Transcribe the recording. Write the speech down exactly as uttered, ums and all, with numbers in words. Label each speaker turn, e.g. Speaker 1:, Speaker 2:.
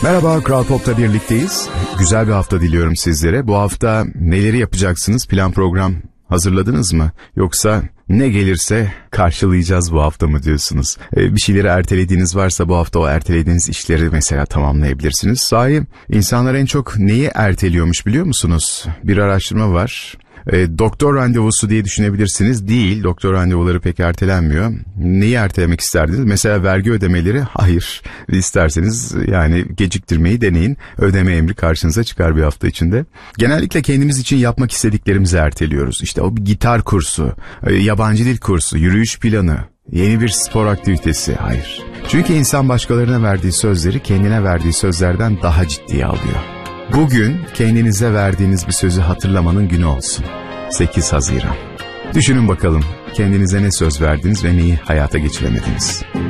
Speaker 1: Merhaba, Kral Pop'ta birlikteyiz. Güzel bir hafta diliyorum sizlere. Bu hafta neleri yapacaksınız? Plan program hazırladınız mı? Yoksa ne gelirse karşılayacağız bu hafta mı diyorsunuz? Ee, bir şeyleri ertelediğiniz varsa bu hafta o ertelediğiniz işleri mesela tamamlayabilirsiniz. Sahi insanlar en çok neyi erteliyormuş biliyor musunuz? Bir araştırma var. E, doktor randevusu diye düşünebilirsiniz. Değil, doktor randevuları pek ertelenmiyor. Neyi ertelemek isterdiniz? Mesela vergi ödemeleri, hayır. İsterseniz yani geciktirmeyi deneyin. Ödeme emri karşınıza çıkar bir hafta içinde. Genellikle kendimiz için yapmak istediklerimizi erteliyoruz. İşte o bir gitar kursu, e, yabancı dil kursu, yürüyüş planı, yeni bir spor aktivitesi, hayır. Çünkü insan başkalarına verdiği sözleri kendine verdiği sözlerden daha ciddiye alıyor. Bugün kendinize verdiğiniz bir sözü hatırlamanın günü olsun. sekiz Haziran. Düşünün bakalım kendinize ne söz verdiniz ve neyi hayata geçiremediniz?